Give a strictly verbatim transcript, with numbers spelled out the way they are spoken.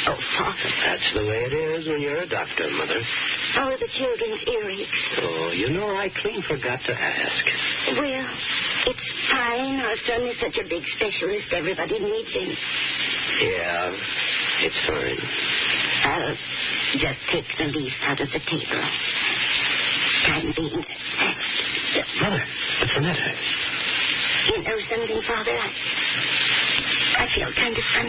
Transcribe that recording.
Oh, Father. That's the way it is when you're a doctor, Mother. How are the children's earaches? Oh, you know, I clean forgot to ask. Well, it's fine. Our son is such a big specialist. Everybody needs him. Yeah, it's fine. I'll just take the leaf out of the table. Time being. Mother, what's the matter? You know something, Father? I, I feel kind of funny.